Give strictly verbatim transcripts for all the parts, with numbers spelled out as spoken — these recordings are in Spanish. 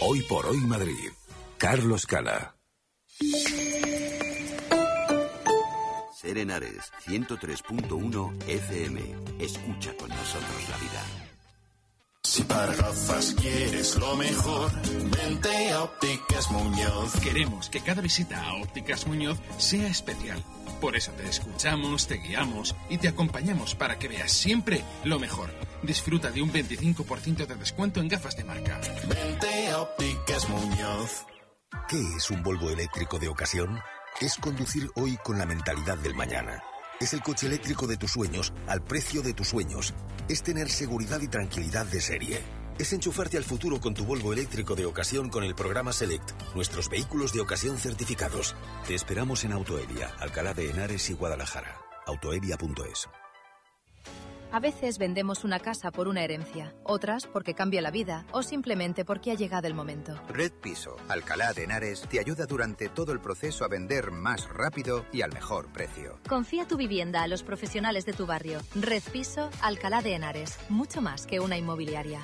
Hoy por hoy Madrid. Carlos Cala. Ser Henares, ciento tres punto uno F M. Escucha con nosotros la vida. Si para gafas quieres lo mejor, vente a Ópticas Muñoz. Queremos que cada visita a Ópticas Muñoz sea especial. Por eso te escuchamos, te guiamos y te acompañamos para que veas siempre lo mejor. Disfruta de un veinticinco por ciento de descuento en gafas de marca. Vente a Ópticas Muñoz. ¿Qué es un Volvo eléctrico de ocasión? Es conducir hoy con la mentalidad del mañana. Es el coche eléctrico de tus sueños, al precio de tus sueños. Es tener seguridad y tranquilidad de serie. Es enchufarte al futuro con tu Volvo eléctrico de ocasión con el programa Select, nuestros vehículos de ocasión certificados. Te esperamos en Autoevia, Alcalá de Henares y Guadalajara. autoevia punto es. A veces vendemos una casa por una herencia, otras porque cambia la vida o simplemente porque ha llegado el momento. Red Piso, Alcalá de Henares, te ayuda durante todo el proceso a vender más rápido y al mejor precio. Confía tu vivienda a los profesionales de tu barrio. Red Piso, Alcalá de Henares. Mucho más que una inmobiliaria.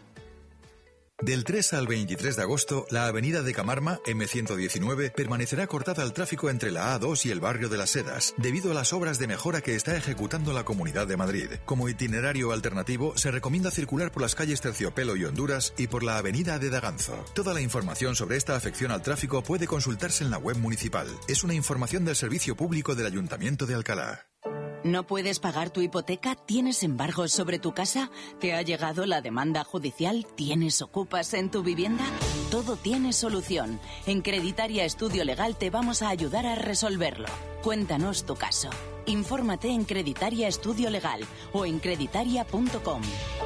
Del tres al veintitrés de agosto, la avenida de Camarma, eme ciento diecinueve, permanecerá cortada al tráfico entre la A dos y el barrio de las Sedas, debido a las obras de mejora que está ejecutando la Comunidad de Madrid. Como itinerario alternativo, se recomienda circular por las calles Terciopelo y Honduras y por la avenida de Daganzo. Toda la información sobre esta afección al tráfico puede consultarse en la web municipal. Es una información del Servicio Público del Ayuntamiento de Alcalá. ¿No puedes pagar tu hipoteca? ¿Tienes embargos sobre tu casa? ¿Te ha llegado la demanda judicial? ¿Tienes ocupas en tu vivienda? Todo tiene solución. En Creditaria Estudio Legal te vamos a ayudar a resolverlo. Cuéntanos tu caso. Infórmate en Creditaria Estudio Legal o en creditaria punto com.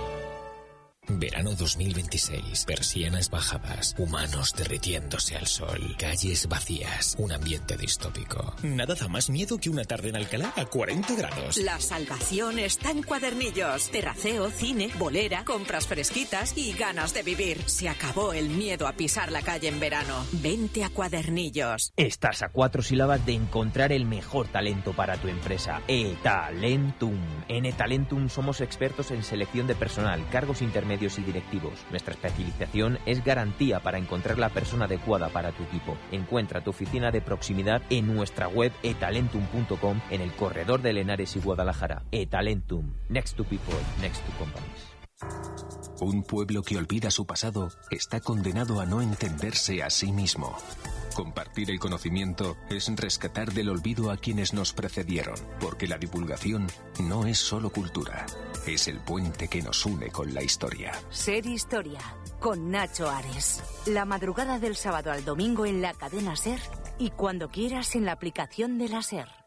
Verano dos mil veintiséis, persianas bajadas, humanos derritiéndose al sol, calles vacías, un ambiente distópico. Nada da más miedo que una tarde en Alcalá a cuarenta grados. La salvación está en Cuadernillos. Terraceo, cine, bolera, compras fresquitas y ganas de vivir. Se acabó el miedo a pisar la calle en verano. Vente a Cuadernillos. Estás a cuatro sílabas de encontrar el mejor talento para tu empresa. eTalentum. En eTalentum somos expertos en selección de personal, cargos intermedios y directivos. Nuestra especialización es garantía para encontrar la persona adecuada para tu equipo. Encuentra tu oficina de proximidad en nuestra web etalentum punto com, en el corredor de Henares y Guadalajara. eTalentum. Next to people, next to companies. Un pueblo que olvida su pasado está condenado a no entenderse a sí mismo. Compartir el conocimiento es rescatar del olvido a quienes nos precedieron, porque la divulgación no es solo cultura, es el puente que nos une con la historia. Ser Historia, con Nacho Ares. La madrugada del sábado al domingo en la cadena SER y cuando quieras en la aplicación de la SER.